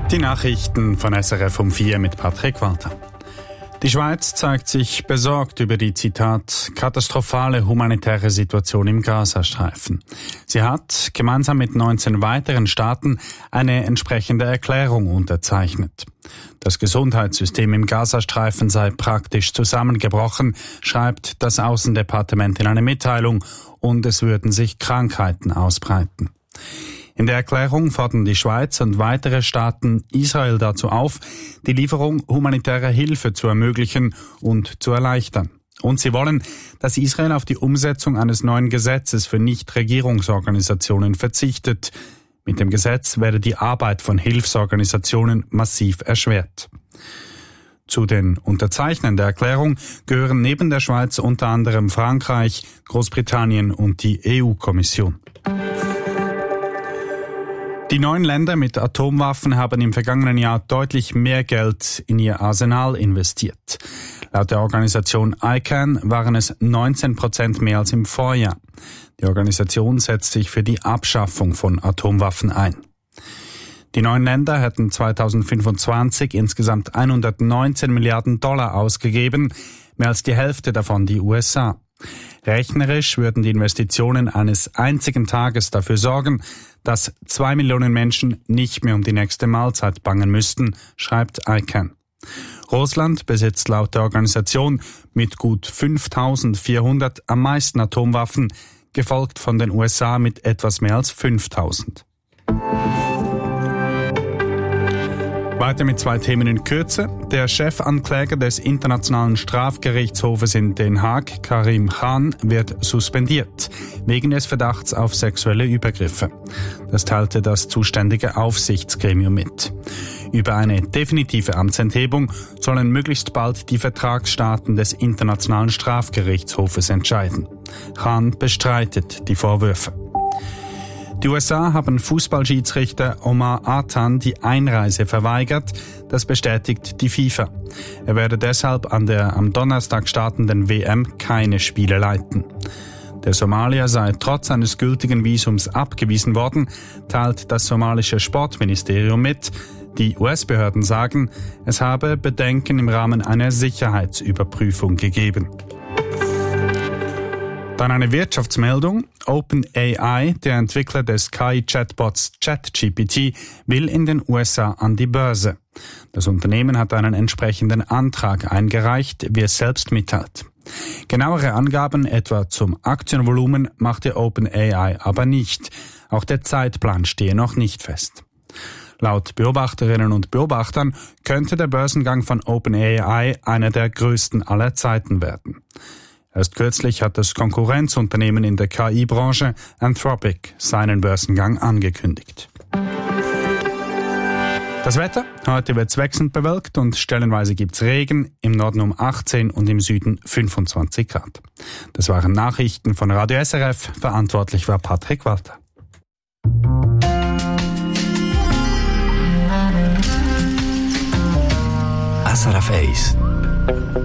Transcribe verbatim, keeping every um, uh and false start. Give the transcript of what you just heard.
Die Nachrichten von S R F um vier mit Patrick Walter. Die Schweiz zeigt sich besorgt über die, Zitat, katastrophale humanitäre Situation im Gazastreifen. Sie hat gemeinsam mit neunzehn weiteren Staaten eine entsprechende Erklärung unterzeichnet. Das Gesundheitssystem im Gazastreifen sei praktisch zusammengebrochen, schreibt das Außendepartement in einer Mitteilung, und es würden sich Krankheiten ausbreiten. In der Erklärung fordern die Schweiz und weitere Staaten Israel dazu auf, die Lieferung humanitärer Hilfe zu ermöglichen und zu erleichtern. Und sie wollen, dass Israel auf die Umsetzung eines neuen Gesetzes für Nichtregierungsorganisationen verzichtet. Mit dem Gesetz werde die Arbeit von Hilfsorganisationen massiv erschwert. Zu den Unterzeichnern der Erklärung gehören neben der Schweiz unter anderem Frankreich, Großbritannien und die E U-Kommission. Die neun Länder mit Atomwaffen haben im vergangenen Jahr deutlich mehr Geld in ihr Arsenal investiert. Laut der Organisation I C A N waren es neunzehn Prozent mehr als im Vorjahr. Die Organisation setzt sich für die Abschaffung von Atomwaffen ein. Die neun Länder hätten zweitausendfünfundzwanzig insgesamt hundertneunzehn Milliarden Dollar ausgegeben, mehr als die Hälfte davon die U S A. Rechnerisch würden die Investitionen eines einzigen Tages dafür sorgen, dass zwei Millionen Menschen nicht mehr um die nächste Mahlzeit bangen müssten, schreibt I C A N. Russland besitzt laut der Organisation mit gut fünftausendvierhundert am meisten Atomwaffen, gefolgt von den U S A mit etwas mehr als fünftausend. Weiter mit zwei Themen in Kürze. Der Chefankläger des Internationalen Strafgerichtshofes in Den Haag, Karim Khan, wird suspendiert, wegen des Verdachts auf sexuelle Übergriffe. Das teilte das zuständige Aufsichtsgremium mit. Über eine definitive Amtsenthebung sollen möglichst bald die Vertragsstaaten des Internationalen Strafgerichtshofes entscheiden. Khan bestreitet die Vorwürfe. Die U S A haben Fußballschiedsrichter Omar Atan die Einreise verweigert. Das bestätigt die FIFA. Er werde deshalb an der am Donnerstag startenden W M keine Spiele leiten. Der Somalier sei trotz eines gültigen Visums abgewiesen worden, teilt das somalische Sportministerium mit. Die U S-Behörden sagen, es habe Bedenken im Rahmen einer Sicherheitsüberprüfung gegeben. Dann eine Wirtschaftsmeldung. OpenAI, der Entwickler des K I-Chatbots ChatGPT, will in den U S A an die Börse. Das Unternehmen hat einen entsprechenden Antrag eingereicht, wie es selbst mitteilt. Genauere Angaben etwa zum Aktienvolumen machte OpenAI aber nicht. Auch der Zeitplan stehe noch nicht fest. Laut Beobachterinnen und Beobachtern könnte der Börsengang von OpenAI einer der größten aller Zeiten werden. Erst kürzlich hat das Konkurrenzunternehmen in der K I-Branche Anthropic seinen Börsengang angekündigt. Das Wetter: Heute wird es wechselnd bewölkt und stellenweise gibt's Regen, im Norden um achtzehn und im Süden fünfundzwanzig Grad. Das waren Nachrichten von Radio S R F, verantwortlich war Patrick Walter. S R F eins